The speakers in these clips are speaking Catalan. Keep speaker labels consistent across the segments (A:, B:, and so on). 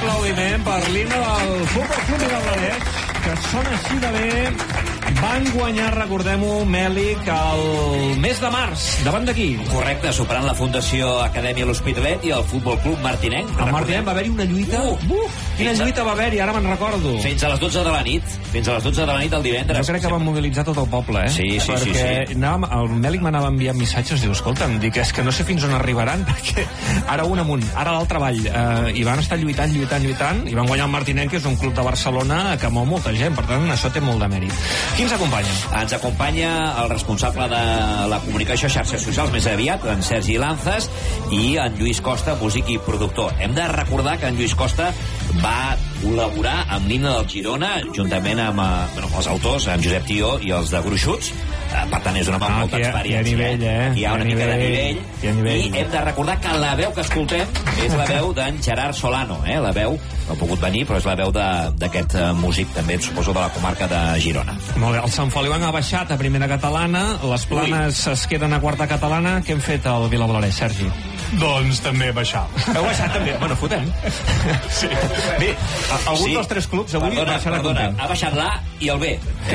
A: aplaudiment per l'himne del Futbol Club Vilablareix, que sona així de bé. Van guanyar, recordem-ho, Mèlic, el mes de març. Davant d'aquí?
B: Correcte, superant la Fundació Acadèmia L'Hospitalet i el Futbol Club Martinenc.
A: El Martinenc va haver-hi una lluita... Quina lluita va haver-hi, ara me'n recordo.
B: Fins a les 12 de la nit. Fins a les 12 de la nit el divendres.
A: Jo crec que van mobilitzar tot el poble, eh?
B: Sí.
A: Perquè el Mèlic m'anava enviant missatges, diu, escolta'm, dic, és que no sé fins on arribaran, perquè ara un amunt, ara l'altre avall. I van estar lluitant, i van guanyar el Martinenc, que és un club de Barcelona que mou molta gent, per tant, això té molt de mèrit. Qui ens acompanya?
B: Ens acompanya el responsable de la comunicació a xarxes socials més aviat, en Sergi Lanzas, i en Lluís Costa, músic i productor. Hem de recordar que en Lluís Costa va col·laborar amb l'himne del Girona, juntament amb els autors, en Josep Tió i els de Gruixuts. Per tant, és una molta experiència.
A: Hi ha nivell, eh?
B: Hi ha una mica de nivell. I hem de recordar que la veu que escoltem és la veu d'en Gerard Solano, eh? La veu, no ha pogut venir, però és la veu d'aquest músic, també, suposo, de la comarca de Girona.
A: Molt bé, el Sant Feliu ha baixat a primera catalana, les Planes es queden a quarta catalana. Què hem fet al Vilablareix, Sergi?
C: Doncs també baixar.
A: Heu baixat també? Bueno, fotem.
C: Sí.
A: Bé, algun dels tres clubs avui baixarà content.
B: Ha baixat l'A i el B.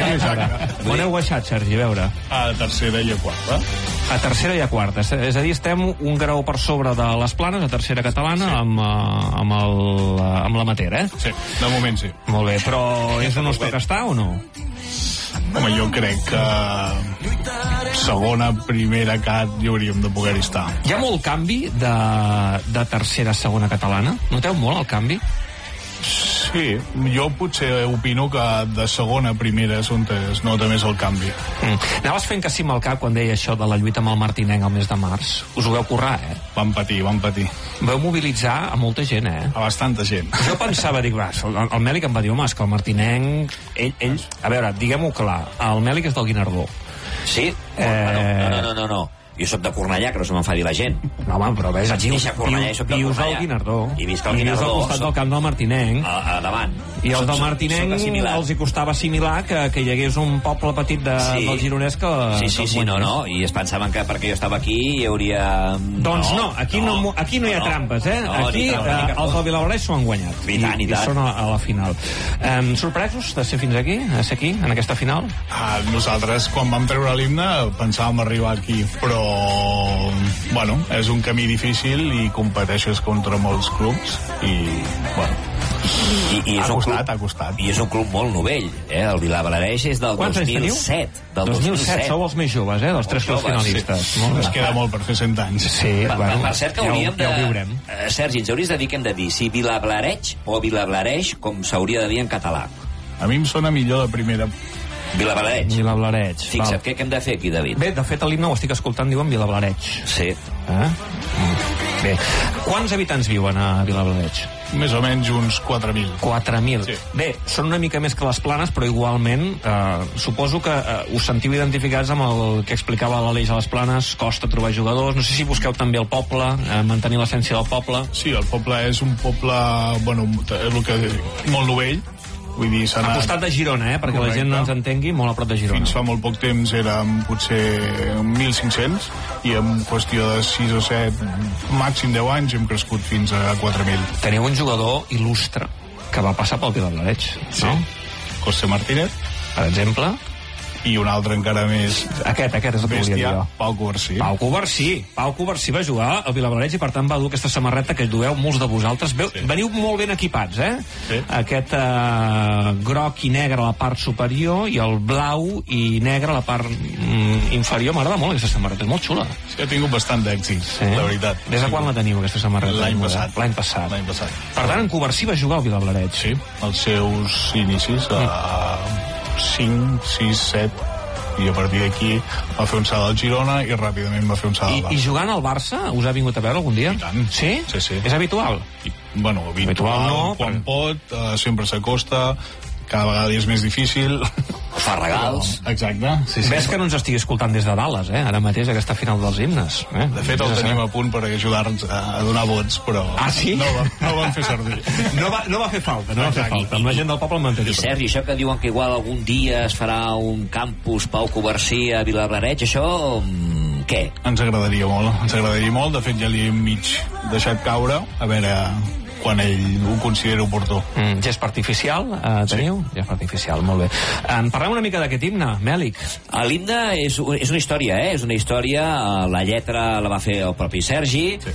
A: On heu baixat, Sergi, a veure?
C: A tercera i a quarta.
A: A tercera i a quarta. És a dir, estem un grau per sobre de les Planes, a tercera catalana, amb la Matera, eh?
C: Sí, de moment sí.
A: Molt bé, però és on us toca estar o no?
C: Home, jo crec que segona, primera cat hi hauríem de poder-hi estar.
A: Hi ha molt canvi de tercera a segona catalana? Noteu molt el canvi?
C: Sí, jo potser opino que de segona a primera és on es nota més el canvi.
A: Anaves fent que sí amb el cap quan deia això de la lluita amb el Martinenc al mes de març. Us ho veu currar, eh?
C: Vam patir.
A: Veu mobilitzar a molta gent, eh?
C: A bastanta gent.
A: Jo pensava, dic, el Mèlic em va dir, home, és que el Martinenc... Ell, a veure, diguem-ho clar, el Mèlic és del Guinardó.
B: Sí? No. Jo soc de Cornellà, que no se m'enfadi la gent.
A: No, home, però ves,
B: vius
A: al Guinardó.
B: I visc al Guinardó.
A: I vius al costat del camp del Martinenc.
B: A davant.
A: I els del Martinenc els hi costava assimilar que hi hagués un poble petit del Gironès que...
B: Sí, no. I es pensaven que perquè jo estava aquí hi hauria...
A: Doncs no, aquí no hi ha trampes, eh? Aquí els del Vilablareix s'ho han guanyat.
B: I tant.
A: I són a la final. Sorpresos de ser fins aquí, en aquesta final?
C: Nosaltres, quan vam treure l'himne, pensàvem arribar aquí, però bueno, és un camí difícil i competeixes contra molts clubs i bueno, ha costat.
B: I és un club molt novell, eh? El Vilablareix és del 2007.
A: Del 2007, sou els més joves, eh? Dels tres clubs finalistes.
C: Sí. Ens queda molt per fer 100 anys.
A: Sí,
B: per cert que hauríem
A: ja ho viurem.
B: Sergi, ens hauries de dir què hem de dir, si Vilablareix o Vilablareix, com s'hauria de dir en català.
C: A mi em sona millor de primera.
A: Vilablareix.
B: Fixa't, què hem de fer aquí, David?
A: Bé, de fet, l'himne ho estic escoltant, diuen Vilablareix.
B: Sí.
A: Bé, quants habitants viuen a Vilablareix?
C: Més o menys uns 4.000.
A: 4.000. Sí. Bé, són una mica més que les Planes, però igualment suposo que us sentiu identificats amb el que explicava l'Aleix a les Planes, costa trobar jugadors, no sé si busqueu també el poble, mantenir l'essència del poble.
C: Sí, el poble és un poble, bueno, molt novell. Vull dir,
A: a costat de Girona, perquè correcte. La gent no ens entengui, molt a prop de Girona.
C: Fins fa molt poc temps érem potser 1.500 i en qüestió de 6 o 7, màxim 10 anys, hem crescut fins a 4.000.
A: Teniu un jugador il·lustre que va passar pel Vilablareix, no?
C: José Martínez,
A: per exemple.
C: I un altre encara més...
A: Aquest és el que volia dir jo.
C: Pau Covarsí.
A: Pau Covarsí va jugar al Vilablareix i per tant va dur aquesta samarreta que dueu molts de vosaltres. Veniu molt ben equipats, eh?
C: Sí.
A: Aquest groc i negre a la part superior i el blau i negre a la part inferior. M'agrada molt aquesta samarreta, és molt xula.
C: Sí, ha tingut bastant d'èxit, la veritat.
A: Des de quan la teniu, aquesta samarreta?
C: L'any passat.
A: Per tant, en Covarsí va jugar al Vilablareix.
C: Sí, els seus inicis 5, 6, 7 i a partir d'aquí va fer un salt al Girona i ràpidament va fer un salt al Barça.
A: I jugant al Barça us ha vingut a veure algun dia?
C: I tant.
A: Sí?
C: Sí.
A: És habitual?
C: Bueno, habitual no, quan pot, sempre s'acosta, cada vegada és més difícil.
B: Fa regals.
C: Exacte.
A: Sí. Ves que no ens estigui escoltant des de Dallas, ara mateix, aquesta final dels himnes.
C: De fet, el tenim a punt per ajudar-nos a donar vots, però
A: sí?
C: no el vam fer servir.
A: No va fer falta, Amb la gent del poble m'entén.
B: I Sergi, això que diuen que igual algun dia es farà un campus Pau Covarsí a Vilablareix, això què?
C: Ens agradaria molt. De fet, ja li hem mig deixat caure, a veure quan ell ho considera oportú.
A: Gest artificial, teniu? Sí. Gest artificial, molt bé. Parlem una mica d'aquest himne, Mèlic.
B: L'himne és una història, és una història, la lletra la va fer el propi Sergi, sí.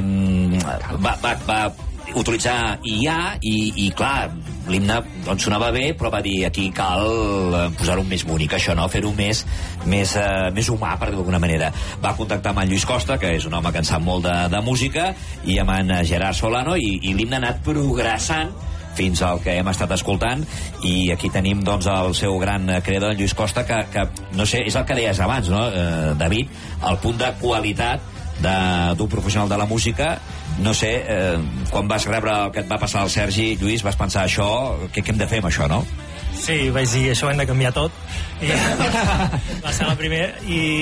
B: Va utilitzar IA i clar, l'himne doncs sonava bé, però va dir aquí cal posar-ho més bonic, això no, fer-ho més humà, per dir d'alguna manera. Va contactar amb en Lluís Costa, que és un home que en sap molt de música, i amb en Gerard Solano, i l'himne ha anat progressant fins al que hem estat escoltant, i aquí tenim doncs el seu gran creador, en Lluís Costa, que no sé, és el que deies abans, no, David, el punt de qualitat d'un professional de la música. No sé, quan vas rebre el que et va passar al Sergi, Lluís, vas pensar això, què hem de fer amb això, no?
D: Sí, vaig dir, això ho hem de canviar tot. I va ser la primera, i